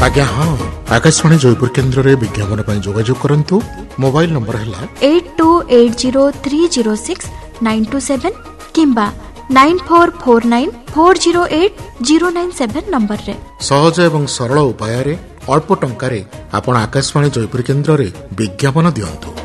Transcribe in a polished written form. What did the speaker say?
आज्ञा हाँ आकाशवाणी जयपुर केन्द्र में विज्ञापन पर जोगाजोग करंतु। मोबाइल नंबर है 8280306927 किंबा 9449408097 नंबर रे। सहज एवं सरल उपाय अल्प टंका आपण आकाशवाणी जयपुर केन्द्र में विज्ञापन दियंतु।